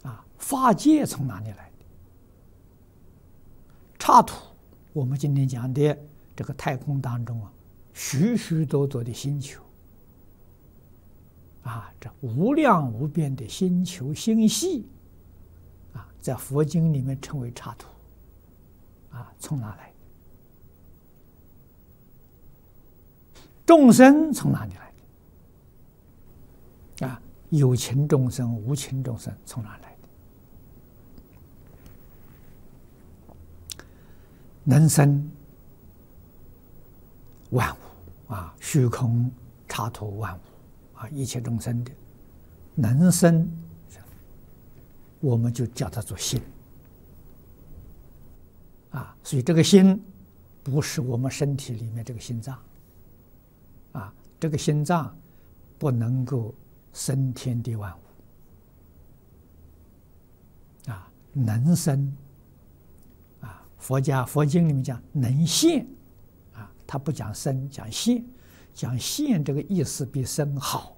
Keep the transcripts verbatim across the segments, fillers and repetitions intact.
啊，法界从哪里来的？刹土，我们今天讲的这个太空当中啊，许许多多的星球，啊，这无量无边的星球星系，啊，在佛经里面称为刹土，啊，从哪来的？众生从哪里来的？啊，有情众生、无情众生从哪来的？能生万物啊，虚空刹土万物啊，一切众生的能生，我们就叫它做心啊。所以这个心不是我们身体里面这个心脏啊，这个心脏不能够生天地万物啊，能生。佛家佛经里面讲能现，啊，他不讲生，讲现，讲现这个意思比生好，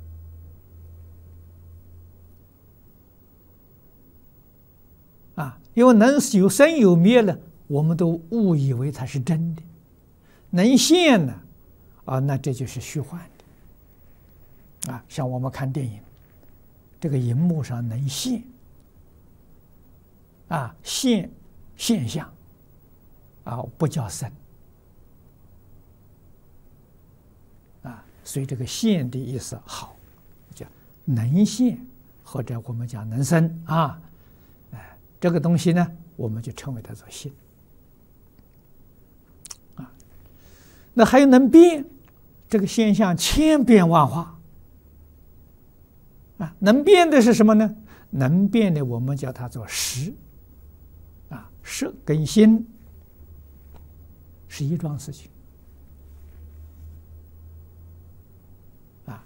啊，因为能有生有灭了，我们都误以为它是真的，能现呢，啊，那这就是虚幻的，啊，像我们看电影，这个荧幕上能现，啊，现。现象，啊，不叫生，啊，所以这个现的意思好，叫能现，或者我们讲能生啊，哎，这个东西呢，我们就称为它做现，啊，那还有能变，这个现象千变万化，啊，能变的是什么呢？能变的我们叫它做识。识跟心是一桩事情啊，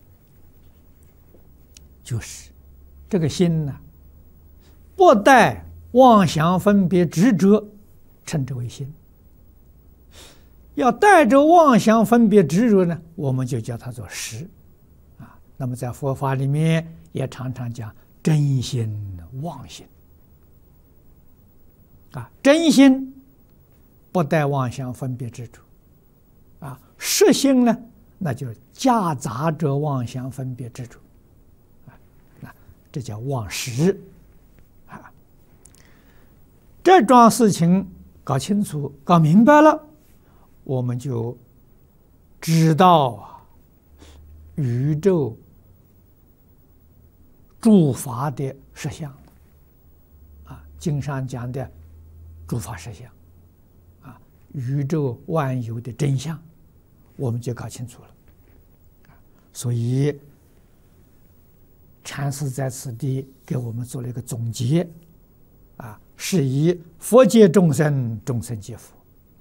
就是这个心呢，不带妄想分别执着，称之为心；要带着妄想分别执着呢，我们就叫它做识啊。那么在佛法里面也常常讲真心妄心。啊，真心不带妄想分别执着，啊，实心呢，那就夹杂着妄想分别执着，啊，那这叫妄识，啊，这桩事情搞清楚、搞明白了，我们就知道啊，宇宙诸法的实相，啊，经上讲的。诸法实相，啊，宇宙万有的真相，我们就搞清楚了。所以，禅师在此地给我们做了一个总结，啊，是以佛界众生，众生皆佛。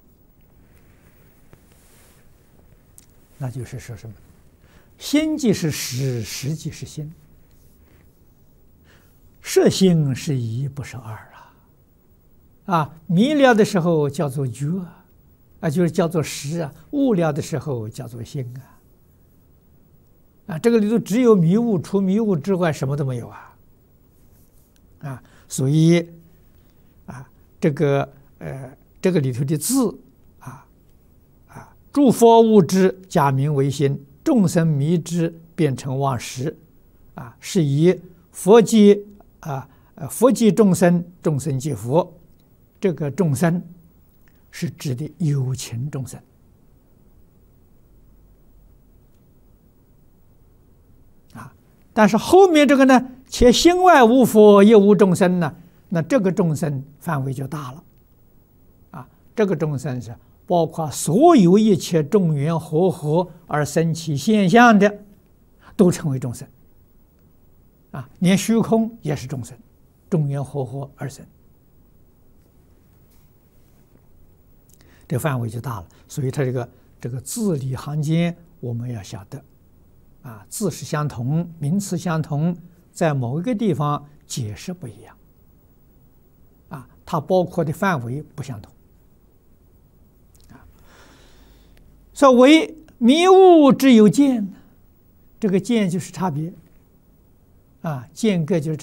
那就是说什么？心即是识，识即是心，识心是一，不是二。啊，迷了的时候叫做觉，啊，就是叫做识啊；悟了的时候叫做心啊。啊，这个里头只有迷悟，除迷悟之外什么都没有啊。啊，所以啊，这个呃，这个里头的字啊啊，诸佛悟之，假名为心；众生迷之，变成妄识。啊，是以佛界啊，佛界众生，众生即佛。这个众生是指的有情众生啊，但是后面这个呢，且心外无佛，也无众生呢，那这个众生范围就大了啊。这个众生是包括所有一切众缘和合而生起现象的，都称为众生啊，连虚空也是众生，众缘和合而生。这范围就大了，所以它这个这个字里行间我们要晓得，啊，字是相同，名词相同，在某一个地方解释不一样，啊，它包括的范围不相同，啊，所谓迷悟之有见，这个见就是差别，啊，间隔就是差别。